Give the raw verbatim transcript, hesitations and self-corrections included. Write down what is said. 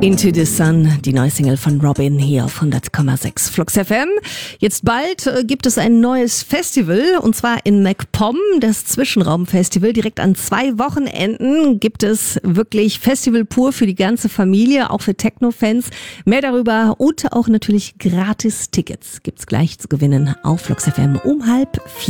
Into the Sun, die neue Single von Robin hier auf hundert Komma sechs Flux F M. Jetzt bald äh, gibt es ein neues Festival und zwar in MacPom, das Zwischenraumfestival. Direkt an zwei Wochenenden gibt es wirklich Festival pur für die ganze Familie, auch für Techno-Fans. Mehr darüber und auch natürlich gratis Tickets gibt's gleich zu gewinnen auf Flux F M um halb vier.